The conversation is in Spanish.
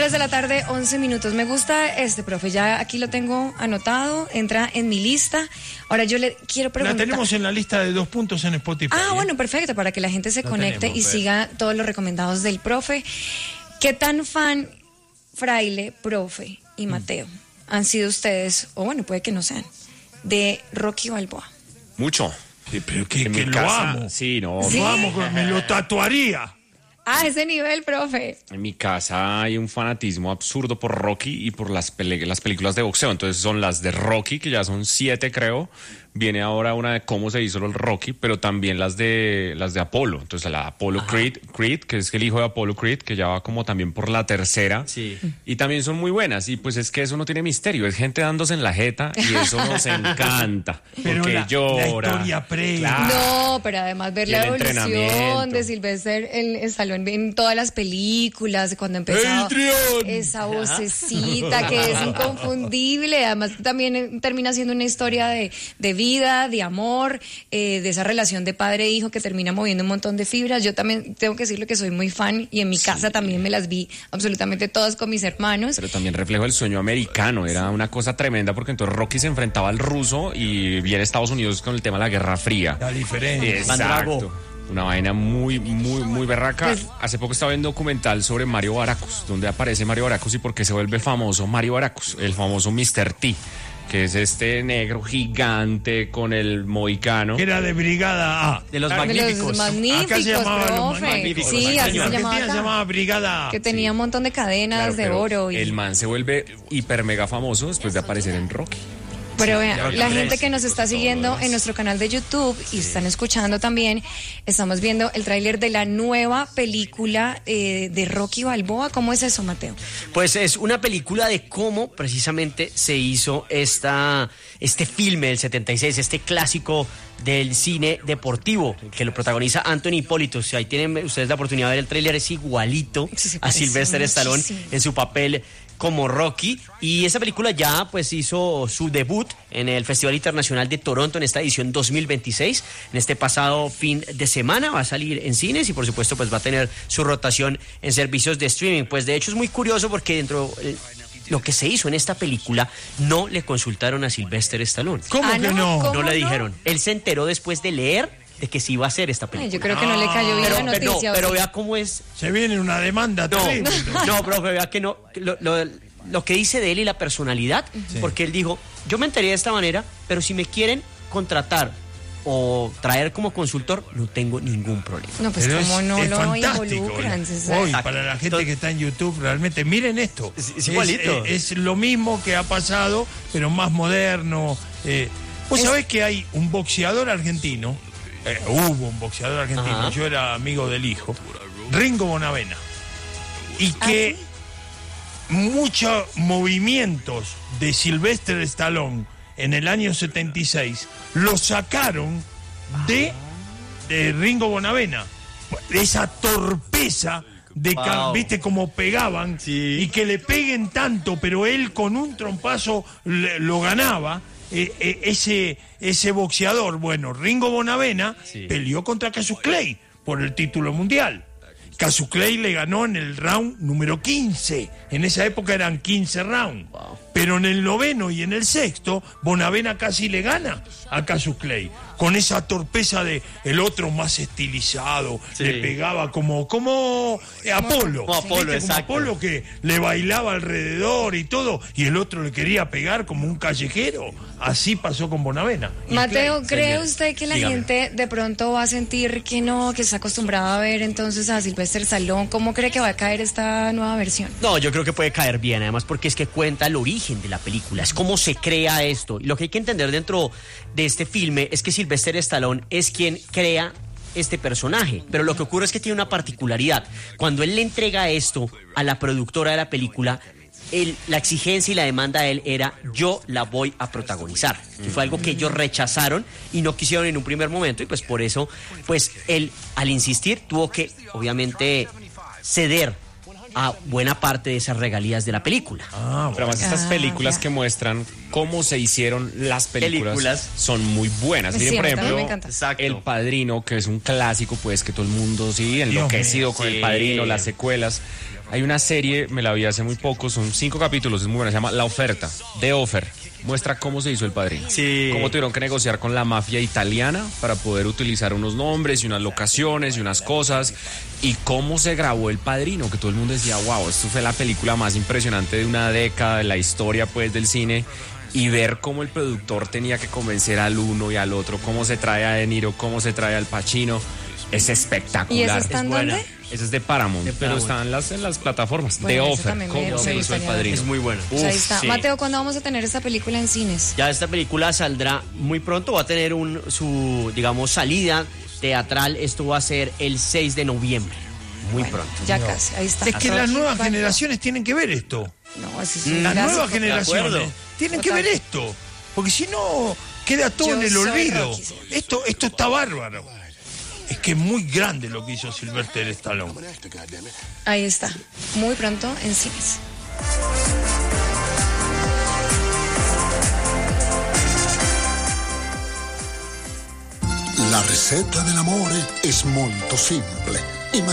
3 de la tarde, 11 minutos. Me gusta profe, ya aquí lo tengo anotado, entra en mi lista. Ahora yo le quiero preguntar. La tenemos en la lista de 2 puntos en Spotify. Bueno, perfecto, para que la gente se conecte y siga todos los recomendados del profe. ¿Qué tan fan, Fraile, profe y Mateo han sido ustedes, o bueno, puede que no sean, de Rocky Balboa? Mucho. Sí, pero que lo casa, amo. Sí, no. ¿Sí? Lo amo, me lo tatuaría. Ese nivel, profe. En mi casa hay un fanatismo absurdo por Rocky y por las películas de boxeo. Entonces son las de Rocky, que ya son 7, creo. Viene ahora una de cómo se hizo el Rocky, pero también las de Apolo. Entonces la Apollo Creed, que es el hijo de Apollo Creed, que ya va como también por la 3ª. Sí. Y también son muy buenas. Y pues es que eso no tiene misterio. Es gente dándose en la jeta y eso nos encanta. Pero porque llora. la historia previa. Claro. No, pero además ver Y la el evolución entrenamiento. de Sylvester Stallone en todas las películas, cuando empezaba esa vocecita que es inconfundible. Además también termina siendo una historia de vida, de amor, de esa relación de padre e hijo que termina moviendo un montón de fibras. Yo también tengo que decirle que soy muy fan y en mi casa también me las vi absolutamente todas con mis hermanos. Pero también reflejo el sueño americano, era una cosa tremenda porque entonces Rocky se enfrentaba al ruso y viene Estados Unidos con el tema de la Guerra Fría. La diferencia. Exacto. Una vaina muy berraca. Hace poco estaba viendo un documental sobre Mario Baracus, donde aparece Mario Baracus y por qué se vuelve famoso Mario Baracus, el famoso Mr. T, que es este negro gigante con el mohicano. Que era de Brigada A. De los De magníficos. los magníficos, Acá se llamaba profe. los magníficos. Sí, así se llamaba Argentina acá. se llamaba Brigada A. Que tenía un montón de cadenas Claro, de pero oro. El man se vuelve hiper mega famoso después de aparecer en Rocky. Pero vean, la gente que nos está siguiendo en nuestro canal de YouTube y están escuchando también, estamos viendo el tráiler de la nueva película de Rocky Balboa. ¿Cómo es eso, Mateo? Pues es una película de cómo precisamente se hizo este filme del 76, este clásico del cine deportivo, que lo protagoniza Anthony Hipólito. Si ahí tienen ustedes la oportunidad de ver el tráiler, es igualito a Sylvester Stallone en su papel como Rocky, y esa película ya pues hizo su debut en el Festival Internacional de Toronto en esta edición 2026, en este pasado fin de semana va a salir en cines y por supuesto pues va a tener su rotación en servicios de streaming. Pues de hecho es muy curioso porque dentro lo que se hizo en esta película no le consultaron a Sylvester Stallone. ¿Cómo que no? ¿Cómo No le dijeron, él se enteró después de leer de que sí iba a hacer esta película. Yo creo que no le cayó bien la noticia. Pero vea cómo es. Se viene una demanda terrible. No, profe, vea que no. Lo que dice de él y la personalidad, porque él dijo, yo me enteré de esta manera, pero si me quieren contratar o traer como consultor, no tengo ningún problema. No, pues Pero como no es lo fantástico. involucran. Hoy, para la gente que está en YouTube, realmente, miren esto. Es igualito. Es lo mismo que ha pasado, pero más moderno. Vos sabés que hay un boxeador argentino, hubo un boxeador argentino, yo era amigo del hijo, Ringo Bonavena, y que muchos movimientos de Sylvester Stallone en el año 76 lo sacaron de Ringo Bonavena. Esa torpeza de viste cómo pegaban y que le peguen tanto, pero él con un trompazo lo ganaba. Ese boxeador, bueno, Ringo Bonavena peleó contra Cassius Clay por el título mundial. Cassius Clay le ganó en el round número 15. En esa época eran 15 rounds. Pero en el 9º y en el 6º, Bonavena casi le gana a Cassius Clay. Con esa torpeza de el otro más estilizado, le pegaba como Apolo. Como Apolo, exacto. Como Apolo que le bailaba alrededor y todo, y el otro le quería pegar como un callejero. Así pasó con Bonavena. Mateo, ¿cree usted que la gente de pronto va a sentir que no, que está acostumbrada a ver entonces a Sylvester Stallone? ¿Cómo cree que va a caer esta nueva versión? No, yo creo que puede caer bien, además porque es que cuenta el origen de la película, es cómo se crea esto. Y lo que hay que entender dentro de este filme es que Sylvester Stallone es quien crea este personaje, pero lo que ocurre es que tiene una particularidad. Cuando él le entrega esto a la productora de la película, la exigencia y la demanda de él era: yo la voy a protagonizar. Y fue algo que ellos rechazaron y no quisieron en un primer momento, y pues por eso pues él, al insistir, tuvo que obviamente ceder a buena parte de esas regalías de la película. Pero además estas películas que muestran cómo se hicieron las películas son muy buenas. Miren, por ejemplo, El Padrino, que es un clásico, pues, que todo el mundo enloquecido con El Padrino, las secuelas. Hay una serie, me la vi hace muy poco, son 5 capítulos, es muy buena, se llama La Oferta, The Offer. Muestra cómo se hizo El Padrino. Sí. Cómo tuvieron que negociar con la mafia italiana para poder utilizar unos nombres y unas locaciones y unas cosas. Y cómo se grabó El Padrino, que todo el mundo decía, wow, esto fue la película más impresionante de una década, de la historia pues del cine. Y ver cómo el productor tenía que convencer al uno y al otro, cómo se trae a De Niro, cómo se trae al Pacino. Es espectacular. ¿Y eso está en dónde? Ese es de Paramount, pero está en las plataformas. Bueno, The ese Offer, también cómo se hizo El Padrino. Es muy bueno. Pues ahí está. Sí. Mateo, ¿cuándo vamos a tener esta película en cines? Ya esta película saldrá muy pronto, va a tener su, digamos, salida teatral. Esto va a ser el 6 de noviembre. Muy pronto. Ya casi, ahí está. Es que las nuevas generaciones tienen que ver esto. No, ese es un Las clásico. nuevas generaciones tienen que ver esto. Porque si no, queda todo en el olvido. Esto está bárbaro. Es que es muy grande lo que hizo Sylvester Stallone. Ahí está. Muy pronto en cines. La ricetta dell'amore è molto semplice.